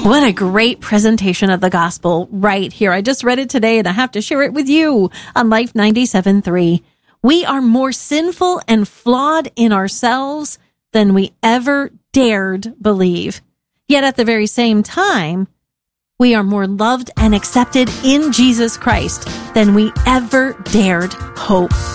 What a great presentation of the gospel right here. I just read it today and I have to share it with you on Life 97.3. We are more sinful and flawed in ourselves than we ever dared believe. Yet at the very same time, we are more loved and accepted in Jesus Christ than we ever dared hope.